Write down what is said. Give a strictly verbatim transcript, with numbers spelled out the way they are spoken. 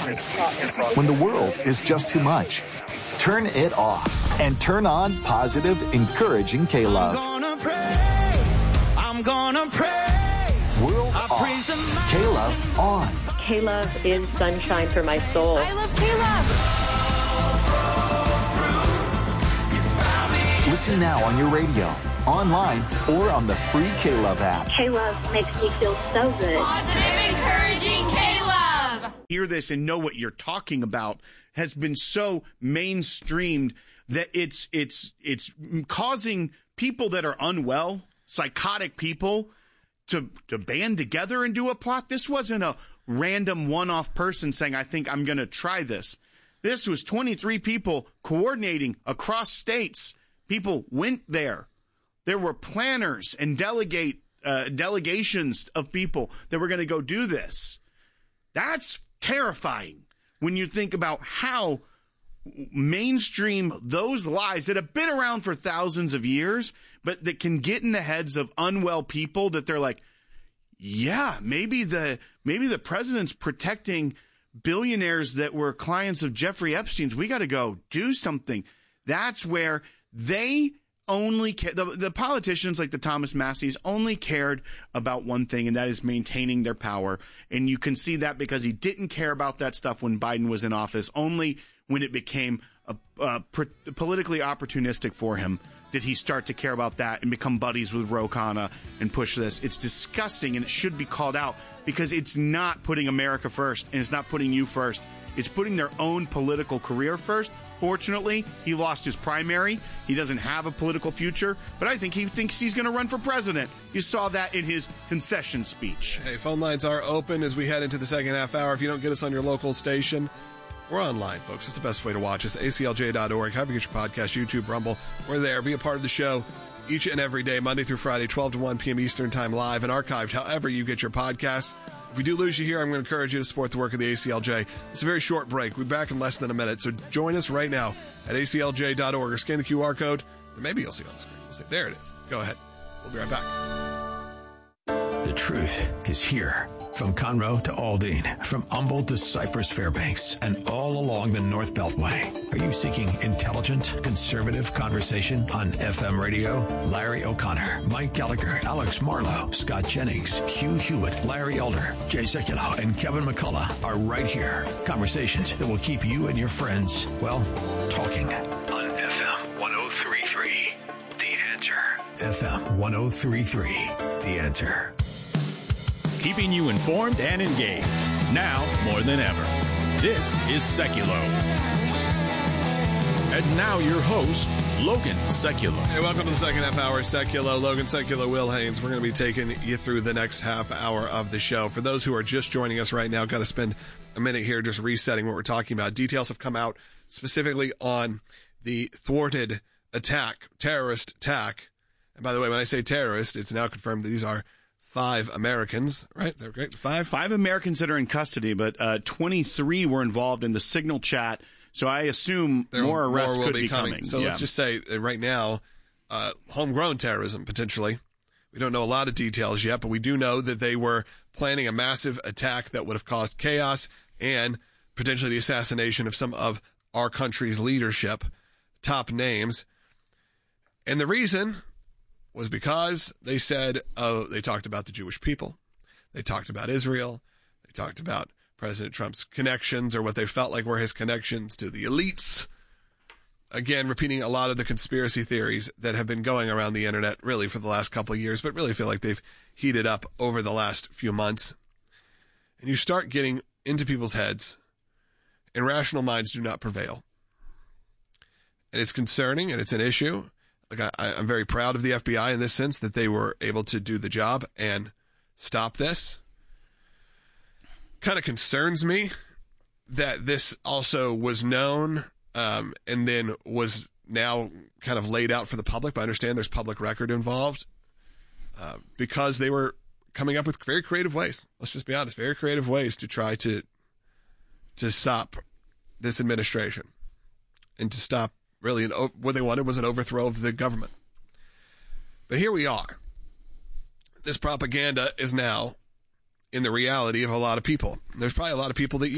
When the world is just too much, turn it off and turn on positive, encouraging K-Love. I'm gonna praise, I'm gonna praise. World I off, K-Love on. K-Love is sunshine for my soul. I love K-Love. Listen now on your radio, online, or on the free K-Love app. K-Love makes me feel so good. Positive, encouraging K-Love. Hear this and know what you're talking about has been so mainstreamed that it's it's it's causing people that are unwell, psychotic people, to to band together and do a plot. This wasn't a random one-off person saying, I think I'm going to try this. This was twenty-three people coordinating across states. People went there. There were planners and delegate uh, delegations of people that were going to go do this. That's terrifying when you think about how mainstream those lies that have been around for thousands of years, but that can get in the heads of unwell people that they're like, yeah, maybe the maybe the president's protecting billionaires that were clients of Jeffrey Epstein's. We got to go do something. That's where they only care. The, the politicians like the Thomas Masseys only cared about one thing, and that is maintaining their power. And you can see that because he didn't care about that stuff when Biden was in office. Only when it became a, a, pr- politically opportunistic for him did he start to care about that and become buddies with Ro Khanna and push this. It's disgusting, and it should be called out because it's not putting America first, and it's not putting you first. It's putting their own political career first. Fortunately, he lost his primary. He doesn't have a political future, but I think he thinks he's going to run for president. You saw that in his concession speech. Hey, phone lines are open as we head into the second half hour. If you don't get us on your local station, we're online, folks. It's the best way to watch us. A C L J dot org. However you get your podcast, YouTube, Rumble. We're there. Be a part of the show each and every day, Monday through Friday, twelve to one p.m. Eastern Time, live and archived however you get your podcasts. If we do lose you here, I'm going to encourage you to support the work of the A C L J. It's a very short break. We'll be back in less than a minute, so join us right now at A C L J dot org or scan the Q R code, and maybe you'll see it on the screen. We'll see. There it is. Go ahead. We'll be right back. The truth is here. From Conroe to Aldine, from Humboldt to Cypress Fairbanks, and all along the North Beltway. Are you seeking intelligent, conservative conversation on F M radio? Larry O'Connor, Mike Gallagher, Alex Marlowe, Scott Jennings, Hugh Hewitt, Larry Elder, Jay Sekulow, and Kevin McCullough are right here. Conversations that will keep you and your friends, well, talking. On F M one oh three point three, The Answer. F M one oh three point three, The Answer. Keeping you informed and engaged, now more than ever. This is Sekulow. And now your host, Logan Sekulow. Hey, welcome to the second half hour, Sekulow. Logan Sekulow, Will Haynes. We're going to be taking you through the next half hour of the show. For those who are just joining us right now, got to spend a minute here just resetting what we're talking about. Details have come out specifically on the thwarted attack, terrorist attack. And by the way, when I say terrorist, it's now confirmed that these are five Americans, right? They're great. Five? Five Americans that are in custody, but uh, twenty-three were involved in the Signal chat. So I assume there more arrests more will could be, be coming. coming. So yeah. let's just say uh, right now, uh, homegrown terrorism, potentially. We don't know a lot of details yet, but we do know that they were planning a massive attack that would have caused chaos and potentially the assassination of some of our country's leadership, top names. And the reason was because they said, oh, they talked about the Jewish people. They talked about Israel. They talked about President Trump's connections, or what they felt like were his connections to the elites. Again, repeating a lot of the conspiracy theories that have been going around the internet really for the last couple of years, but really feel like they've heated up over the last few months. And you start getting into people's heads, and rational minds do not prevail. And it's concerning, and it's an issue. Like I, I'm very proud of the F B I in this sense that they were able to do the job and stop this. Kind of concerns me that this also was known um, and then was now kind of laid out for the public. But I understand there's public record involved uh, because they were coming up with very creative ways. Let's just be honest, very creative ways to try to to stop this administration and to stop. Really, an, what they wanted was an overthrow of the government. But here we are. This propaganda is now in the reality of a lot of people. There's probably a lot of people that